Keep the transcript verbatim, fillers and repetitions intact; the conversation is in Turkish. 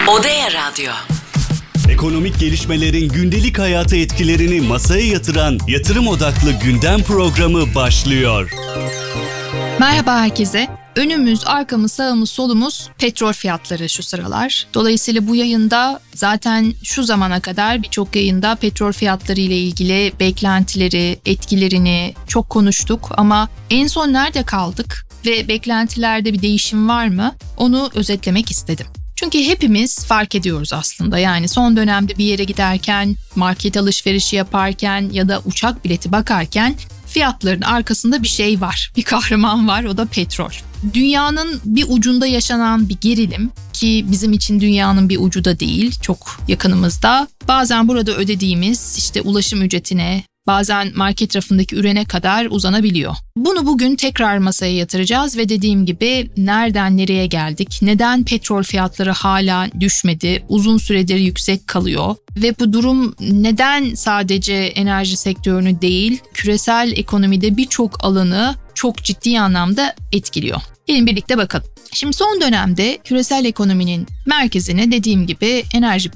Odea Radyo. Ekonomik gelişmelerin gündelik hayata etkilerini masaya yatıran yatırım odaklı gündem programı başlıyor. Merhaba herkese. Önümüz, arkamız, sağımız, solumuz petrol fiyatları şu sıralar. Dolayısıyla bu yayında zaten şu zamana kadar birçok yayında petrol fiyatları ile ilgili beklentileri, etkilerini çok konuştuk ama en son nerede kaldık ve beklentilerde bir değişim var mı? Onu özetlemek istedim. Çünkü hepimiz fark ediyoruz aslında. Yani son dönemde bir yere giderken, market alışverişi yaparken ya da uçak bileti bakarken fiyatların arkasında bir şey var. Bir kahraman var, o da petrol. Dünyanın bir ucunda yaşanan bir gerilim ki bizim için dünyanın bir ucu da değil, çok yakınımızda. Bazen burada ödediğimiz işte ulaşım ücretine, bazen market rafındaki ürüne kadar uzanabiliyor. Bunu bugün tekrar masaya yatıracağız ve dediğim gibi nereden nereye geldik, neden petrol fiyatları hala düşmedi, uzun süredir yüksek kalıyor ve bu durum neden sadece enerji sektörünü değil, küresel ekonomide birçok alanı çok ciddi anlamda etkiliyor. Gelin birlikte bakalım. Şimdi son dönemde küresel ekonominin merkezine dediğim gibi enerji